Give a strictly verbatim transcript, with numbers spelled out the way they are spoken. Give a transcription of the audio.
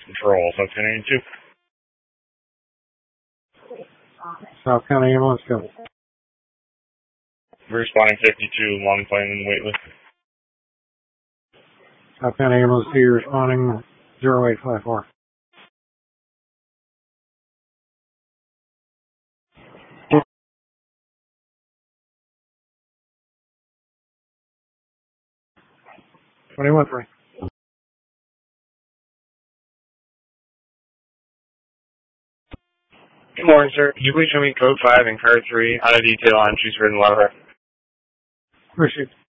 Control, South County two. South County ambulance, go. Responding fifty-two, Long Plain waitlist. South County ambulance two, responding zero eight five four. twenty-one three. Good morning, sir. Could you please show me code five and card three on a detail on Treesford and Water? Appreciate it.